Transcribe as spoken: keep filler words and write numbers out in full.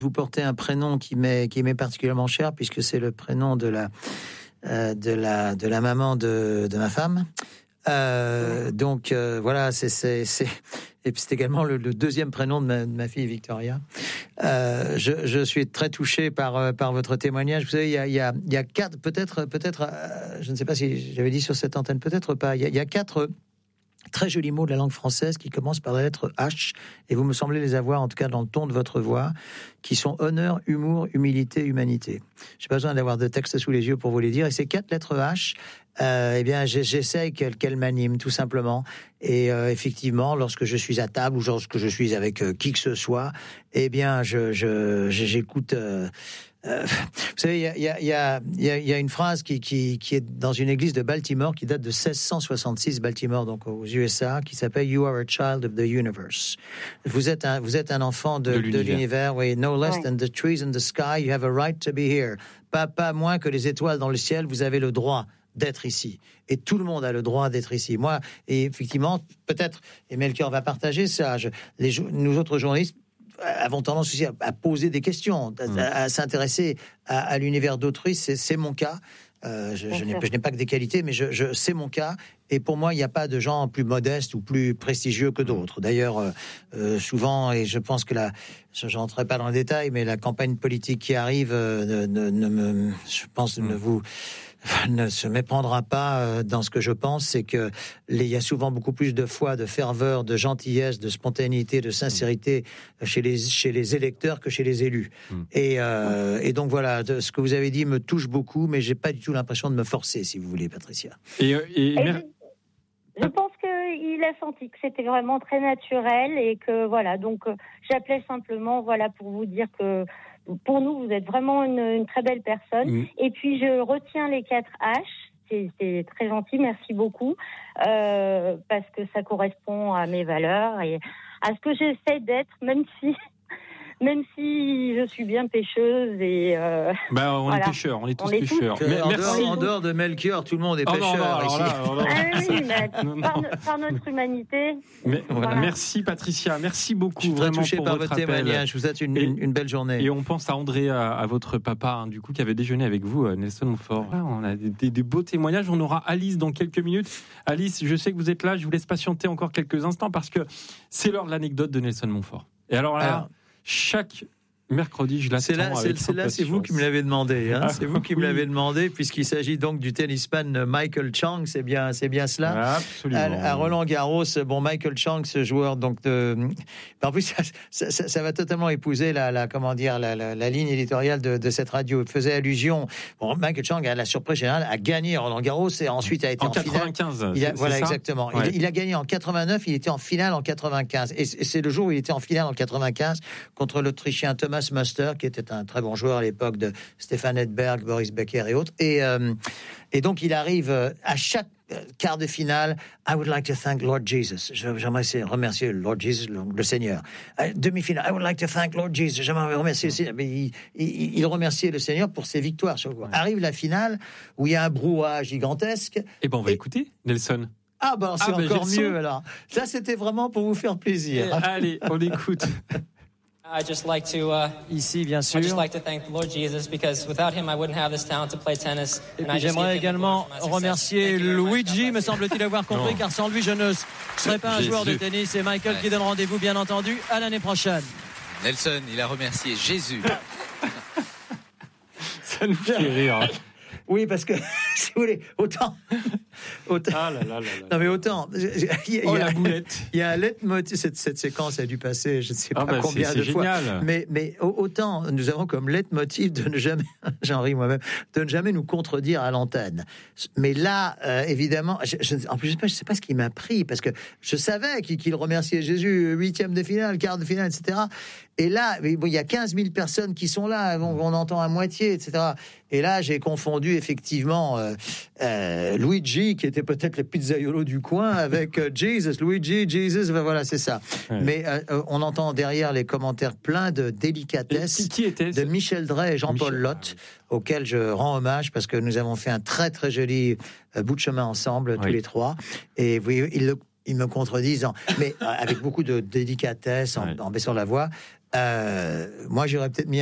Vous portez un prénom qui m'est qui m'est particulièrement cher puisque c'est le prénom de la euh, de la de la maman de de ma femme. Euh, donc euh, voilà, c'est c'est c'est et puis c'est également le, le deuxième prénom de ma, de ma fille Victoria. Euh, je, je suis très touché par par votre témoignage. Vous savez, il y a il y a il y a quatre peut-être peut-être euh, je ne sais pas si j'avais dit sur cette antenne, peut-être pas. Il y a, il y a quatre très jolis mots de la langue française qui commencent par la lettre H, et vous me semblez les avoir, en tout cas dans le ton de votre voix, qui sont honneur, humour, humilité, humanité. J'ai pas besoin d'avoir de texte sous les yeux pour vous les dire, et ces quatre lettres H, euh, eh bien, j'essaye qu'elles, qu'elles m'animent, tout simplement. Et euh, effectivement, lorsque je suis à table, ou lorsque je suis avec euh, qui que ce soit, eh bien, je, je, j'écoute... Euh, Euh, vous savez, il y a, il y a, il y a, il y a une phrase qui, qui, qui est dans une église de Baltimore, qui date de seize cent soixante-six, Baltimore, donc aux U S A, qui s'appelle You are a child of the universe. Vous êtes un, vous êtes un enfant de, de l'univers. De l'univers, oui. No less ouais. than the trees in the sky, you have a right to be here. Pas, pas moins que les étoiles dans le ciel, vous avez le droit d'être ici. Et tout le monde a le droit d'être ici. Moi, et effectivement, peut-être, et Melchior va partager ça, je, les, nous autres journalistes, avons tendance aussi à, à poser des questions, à, mmh. à, à s'intéresser à, à l'univers d'autrui. C'est, c'est mon cas. Euh, je, je, n'ai, je n'ai pas que des qualités, mais je, je, c'est mon cas. Et pour moi, il n'y a pas de gens plus modestes ou plus prestigieux que d'autres. D'ailleurs, euh, euh, souvent, et je pense que la, je n'entrerai pas dans le détail, mais la campagne politique qui arrive, euh, ne, ne me, je pense, mmh. ne vous ne se méprendra pas dans ce que je pense, c'est que il y a souvent beaucoup plus de foi, de ferveur, de gentillesse, de spontanéité, de sincérité chez les chez les électeurs que chez les élus. Mm. Et euh, et donc voilà, ce que vous avez dit me touche beaucoup, mais j'ai pas du tout l'impression de me forcer, si vous voulez, Patricia. Et, et, et je, je pense qu'il a senti que c'était vraiment très naturel et que voilà, donc j'appelais simplement voilà pour vous dire que pour nous, vous êtes vraiment une, une très belle personne. Mmh. Et puis, je retiens les quatre H. C'est, c'est très gentil, merci beaucoup. Euh, parce que ça correspond à mes valeurs et à ce que j'essaie d'être, même si... Même si je suis bien pêcheuse et euh, bah on voilà. est pêcheurs, on est tous on pêcheurs. Tous... Mais, en, merci. Dehors, en dehors de Melchior, tout le monde est oh pêcheur. Non, non, ici. Là, non, non. Ah oui, mais par, par notre humanité. Mais, voilà. Merci Patricia, merci beaucoup. Je suis vraiment touché pour par votre, votre témoignage. Je vous souhaite une, une, une belle journée. Et on pense à André, à, à votre papa, hein, du coup, qui avait déjeuné avec vous, Nelson Montfort. Là, on a des, des, des beaux témoignages. On aura Alice dans quelques minutes. Alice, je sais que vous êtes là. Je vous laisse patienter encore quelques instants parce que c'est l'heure de l'anecdote de Nelson Montfort. Et alors là, alors, chaque mercredi, je l'attends. C'est là, c'est, c'est là, c'est vous qui me l'avez demandé. Hein. Ah, c'est vous qui oui. me l'avez demandé, puisqu'il s'agit donc du tennisman Michael Chang. C'est bien, c'est bien cela. Absolument. À, à Roland Garros, bon, Michael Chang, ce joueur, donc de. En plus, ça, ça, ça, ça va totalement épouser la, la comment dire, la, la, la ligne éditoriale de, de cette radio. Il faisait allusion. Bon, Michael Chang, à la surprise générale, a gagné Roland Garros et ensuite a été en, en quatre-vingt-quinze. Finale. Il a, c'est, voilà, c'est exactement. Ouais. Il, il a gagné en quatre-vingt-neuf. Il était en finale en quatre-vingt-quinze. Et c'est le jour où il était en finale en quatre-vingt-quinze contre l'Autrichien Thomas Muster, qui était un très bon joueur à l'époque de Stefan Edberg, Boris Becker et autres. Et, euh, et donc, il arrive à chaque quart de finale. I would like to thank Lord Jesus. J'aimerais remercier Lord Jesus, le, le Seigneur. Demi-finale. I would like to thank Lord Jesus. J'aimerais remercier le Seigneur. Mais il, il, il remerciait le Seigneur pour ses victoires. Ouais. Arrive la finale où il y a un brouhaha gigantesque. Et ben, on va et... écouter Nelson. Ah ben, c'est ah, ben, encore mieux alors. Ça, c'était vraiment pour vous faire plaisir. Et allez, on écoute. I just like to, uh, Ici, bien sûr. I just like to thank the Lord Jesus because without him I wouldn't have this talent to play tennis. Et puis j'aimerais également remercier Luigi, me semble-t-il avoir compris, non. car sans lui je ne serais pas un Jésus. joueur de tennis. Et Michael ouais. qui donne rendez-vous, bien entendu, à l'année prochaine. Nelson, il a remercié Jésus. Ça nous fait rire. Oui, parce que, si vous voulez, autant... autant ah là là là là. Non, mais autant... Il y a, oh, la boulette. Il y a un leitmotiv... Cette, cette séquence a dû passer, je ne sais pas ah bah combien c'est, de c'est fois. Génial. Mais, mais autant, nous avons comme leitmotiv de ne jamais... J'en ris moi-même. De ne jamais nous contredire à l'antenne. Mais là, euh, évidemment... Je, je, en plus, je ne sais, sais pas ce qui m'a pris, parce que je savais qu'il, qu'il remerciait Jésus, huitième de finale, quart de finale, et cetera. Et là, bon, il y a quinze mille personnes qui sont là, on, on entend à moitié, et cetera. Et là, j'ai confondu effectivement euh, euh, Luigi, qui était peut-être le pizzaiolo du coin, avec euh, Jesus. Luigi, Jesus, ben voilà, c'est ça. Ouais. Mais euh, on entend derrière les commentaires pleins de délicatesse qui, qui était, de Michel Drey et Jean-Paul Michel, Lotte, ah, auxquels je rends hommage parce que nous avons fait un très très joli euh, bout de chemin ensemble, oui. tous les trois. Et oui, ils le Ils me contredisent, en, mais avec beaucoup de délicatesse, en, ouais. en baissant la voix. Euh, moi, j'aurais peut-être mis